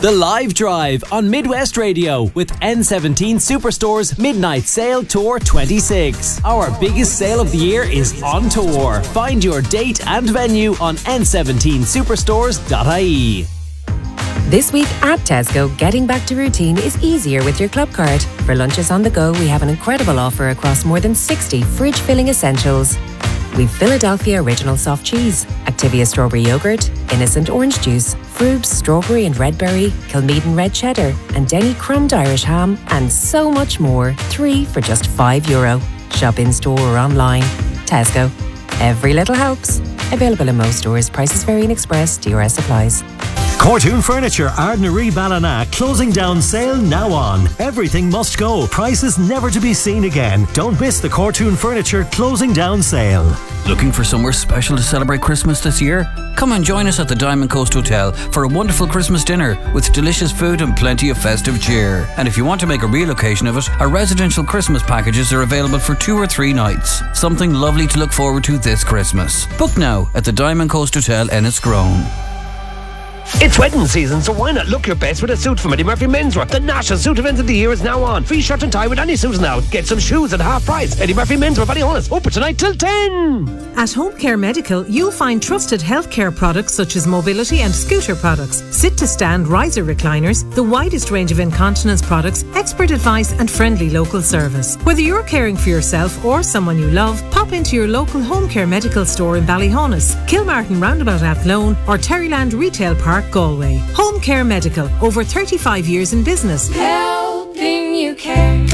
The Live Drive on Midwest Radio with N17 Superstore's Midnight Sale Tour 26. Our biggest sale of the year is on tour. Find your date and venue on n17superstores.ie. This week at Tesco, getting back to routine is easier with your club card. For lunches on the go, we have an incredible offer across more than 60 fridge-filling essentials. We've Philadelphia Original Soft Cheese, Activia Strawberry Yogurt, Innocent Orange Juice, Frubes Strawberry and Red Berry, Kilmeaden Red Cheddar, and Denny Crumbed Irish Ham, and so much more. 3 for just €5. Shop in store or online. Tesco. Every little helps. Available in most stores. Prices vary in Express. DRS applies. Cortoon Furniture, Ardnaree Ballina, closing down sale now on. Everything must go. Prices never to be seen again. Don't miss the Cortoon Furniture closing down sale. Looking for somewhere special to celebrate Christmas this year? Come and join us at the Diamond Coast Hotel for a wonderful Christmas dinner with delicious food and plenty of festive cheer. And if you want to make a real occasion of it, our residential Christmas packages are available for 2 or 3 nights. Something lovely to look forward to this Christmas. Book now at the Diamond Coast Hotel Enniscrone. It's wedding season, so why not look your best with a suit from Eddie Murphy Menswear? The national suit event of the year is now on. Free shirt and tie with any suit now. Get some shoes at half price. Eddie Murphy Menswear, Ballyhonus, open tonight till 10. At Home Care Medical, you'll find trusted healthcare products such as mobility and scooter products, sit-to-stand riser recliners, the widest range of incontinence products, expert advice and friendly local service. Whether you're caring for yourself or someone you love, pop into your local Home Care Medical store in Ballyhonus, Kilmartin Roundabout Athlone or Terryland Retail Park, Galway. Home Care Medical, over 35 years in business. Helping you care.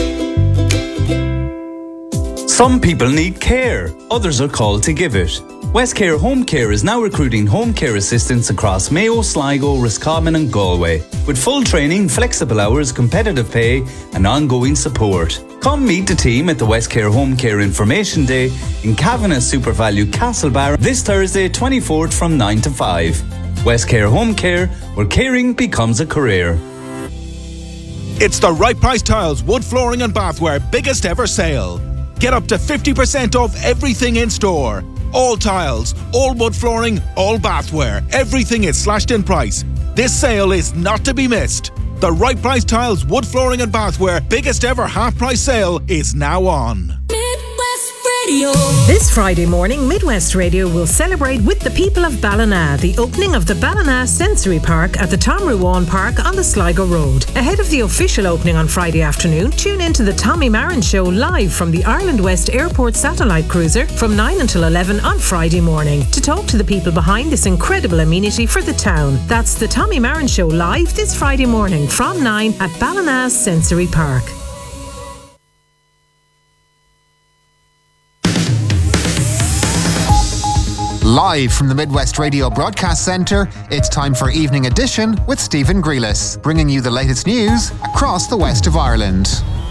Some people need care, others are called to give it. Westcare Home Care is now recruiting home care assistants across Mayo, Sligo, Roscommon and Galway, with full training, flexible hours, competitive pay and ongoing support. Come meet the team at the Westcare Home Care Information Day in Kavanagh SuperValue Castlebar this Thursday 24th from 9 to 5. Westcare Home Care, where caring becomes a career. It's the Right Price Tiles Wood Flooring and Bathware biggest ever sale. Get up to 50% off everything in store. All tiles, all wood flooring, all bathware. Everything is slashed in price. This sale is not to be missed. The Right Price Tiles Wood Flooring and Bathware biggest ever half price sale is now on. This Friday morning, Midwest Radio will celebrate with the people of Ballina the opening of the Ballina Sensory Park at the Tom Ruane Park on the Sligo Road. Ahead of the official opening on Friday afternoon, tune in to the Tommy Marin Show live from the Ireland West Airport satellite cruiser from 9 until 11 on Friday morning to talk to the people behind this incredible amenity for the town. That's the Tommy Marin Show live this Friday morning from 9 at Ballina Sensory Park. Live from the Midwest Radio Broadcast Centre, it's time for Evening Edition with Stephen Grealis, bringing you the latest news across the west of Ireland.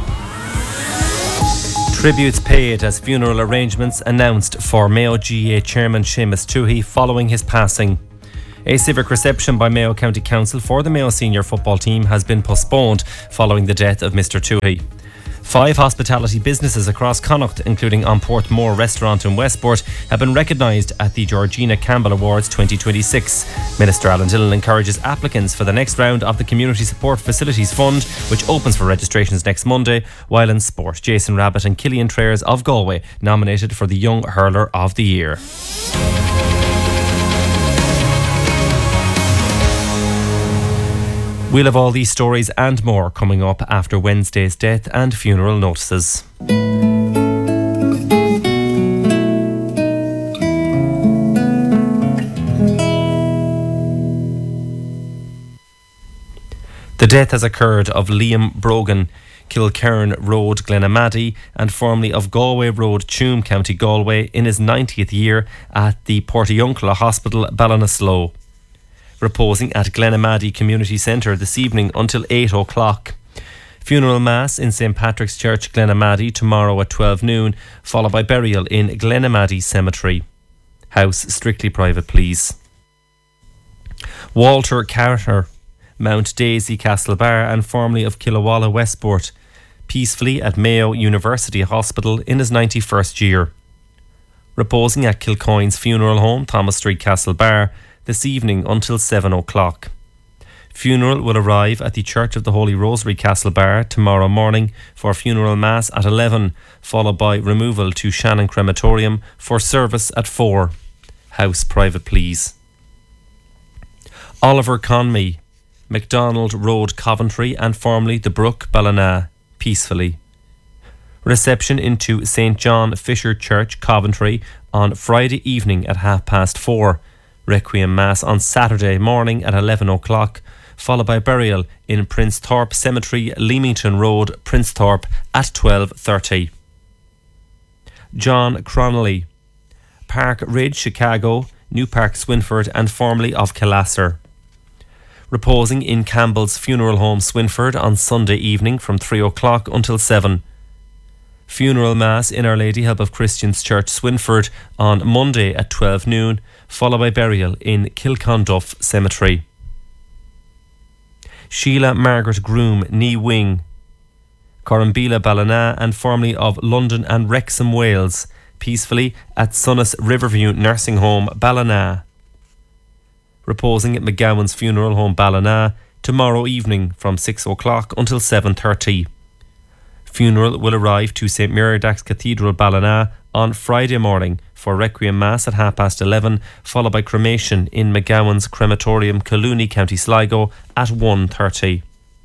Tributes paid as funeral arrangements announced for Mayo GAA Chairman Seamus Toohey following his passing. A civic reception by Mayo County Council for the Mayo senior football team has been postponed following the death of Mr Toohey. 5 hospitality businesses across Connacht, including On Portmore Restaurant in Westport, have been recognised at the Georgina Campbell Awards 2026. Minister Alan Dillon encourages applicants for the next round of the Community Support Facilities Fund, which opens for registrations next Monday, while in sport, Jason Rabbit and Killian Trayers of Galway nominated for the Young Hurler of the Year. We'll have all these stories and more coming up after Wednesday's death and funeral notices. The death has occurred of Liam Brogan, Kilcairn Road, Glenamaddy, and formerly of Galway Road, Tuam, County Galway, in his 90th year at the Portiuncula Hospital, Ballinasloe. Reposing at Glenamaddy Community Centre this evening until 8 o'clock. Funeral Mass in St Patrick's Church, Glenamaddy, tomorrow at 12 noon, followed by burial in Glenamaddy Cemetery. House strictly private, please. Walter Carter, Mount Daisy, Castlebar, and formerly of Killawalla, Westport, peacefully at Mayo University Hospital in his 91st year. Reposing at Kilcoyne's funeral home, Thomas Street, Castlebar, this evening until 7 o'clock. Funeral will arrive at the Church of the Holy Rosary, Castlebar, tomorrow morning for funeral mass at 11, followed by removal to Shannon Crematorium for service at 4. House private, please. Oliver Conmee, MacDonald Road, Coventry, and formerly the Brook, Ballina, peacefully. Reception into St. John Fisher Church, Coventry, on Friday evening at 4:30. Requiem Mass on Saturday morning at 11 o'clock, followed by burial in Princethorpe Cemetery, Leamington Road, Princethorpe at 12:30. John Cronley, Park Ridge, Chicago, New Park, Swinford, and formerly of Killasser. Reposing in Campbell's Funeral Home, Swinford, on Sunday evening from 3 o'clock until 7. Funeral Mass in Our Lady Help of Christians Church, Swinford, on Monday at 12 noon, followed by burial in Kilconduff Cemetery. Sheila Margaret Groom, Knee Wing, Corrumbela, Ballina, and formerly of London and Wrexham, Wales, peacefully at Sunnis Riverview Nursing Home, Ballina. Reposing at McGowan's Funeral Home, Ballina, tomorrow evening from 6 o'clock until 7:30. Funeral will arrive to St. Meriadach's Cathedral, Ballina, on Friday morning for Requiem Mass at 11:30, followed by cremation in McGowan's Crematorium, Collooney, County Sligo, at 1:30.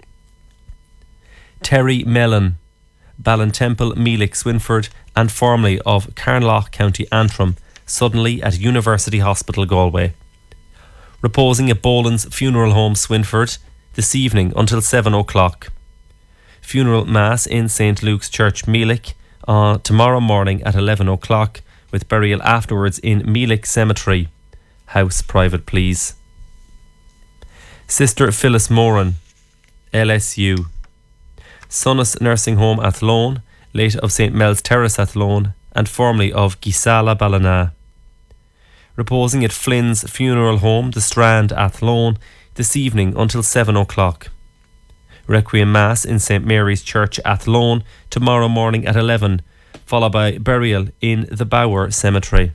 Terry Mellon, Ballintemple, Meelick, Swinford, and formerly of Carnlough, County Antrim, suddenly at University Hospital, Galway. Reposing at Boland's Funeral Home, Swinford, this evening until 7 o'clock. Funeral Mass in St. Luke's Church, Meelick, tomorrow morning at 11 o'clock, with burial afterwards in Meelick Cemetery. House private, please. Sister Phyllis Moran, LSU. Sunnis Nursing Home, Athlone, late of St. Mel's Terrace, Athlone, and formerly of Gisala, Ballina. Reposing at Flynn's Funeral Home, The Strand, Athlone, this evening until 7 o'clock. Requiem Mass in St. Mary's Church, Athlone, tomorrow morning at 11, followed by burial in the Bower Cemetery.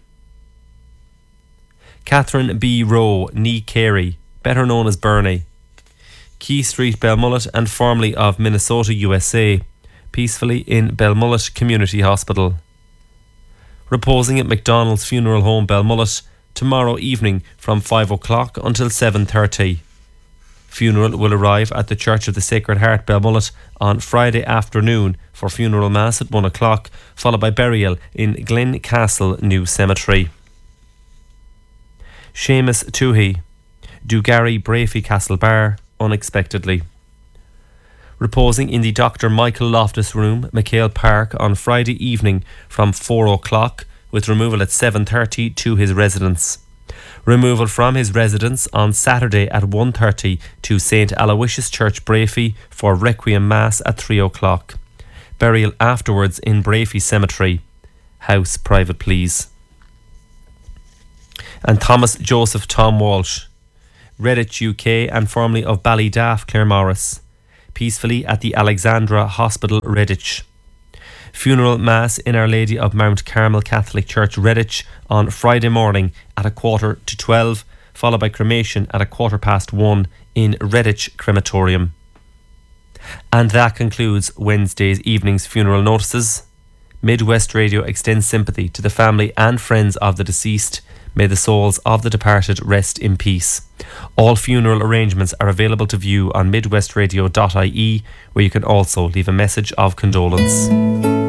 Catherine B. Rowe, Knee Carey, better known as Bernie, Key Street, Belmullet, and formerly of Minnesota, USA, peacefully in Belmullet Community Hospital. Reposing at McDonald's Funeral Home, Belmullet, tomorrow evening from 5 o'clock until 7:30. Funeral will arrive at the Church of the Sacred Heart, Belmullet, on Friday afternoon for funeral mass at 1 o'clock, followed by burial in Glencastle New Cemetery. Seamus Toohey, Dugary, Brafey, Castlebar, unexpectedly. Reposing in the Dr. Michael Loftus Room, McHale Park, on Friday evening from 4 o'clock, with removal at 7:30 to his residence. Removal from his residence on Saturday at 1:30 to St. Aloysius Church, Brafey, for Requiem Mass at 3 o'clock. Burial afterwards in Brafey Cemetery. House private, please. And Thomas Joseph Tom Walsh, Redditch, UK, and formerly of Ballydaff, Claremorris, peacefully at the Alexandra Hospital, Redditch. Funeral Mass in Our Lady of Mount Carmel Catholic Church, Redditch, on Friday morning at 11:45, followed by cremation at 1:15 in Redditch Crematorium. And that concludes Wednesday's evening's funeral notices. Midwest Radio extends sympathy to the family and friends of the deceased. May the souls of the departed rest in peace. All funeral arrangements are available to view on midwestradio.ie, where you can also leave a message of condolence.